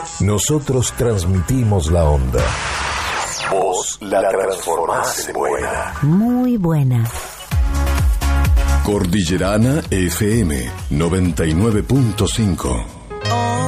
Nosotros transmitimos la onda. Vos la transformás en buena. Muy buena. Cordillerana FM 99.5